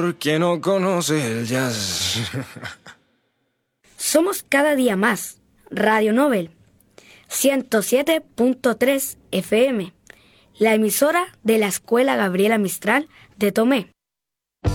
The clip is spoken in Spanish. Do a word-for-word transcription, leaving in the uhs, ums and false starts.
¿Por qué no conoce el jazz? Somos cada día más. Radio Nobel, ciento siete punto tres F M, la emisora de la Escuela Gabriela Mistral de Tomé.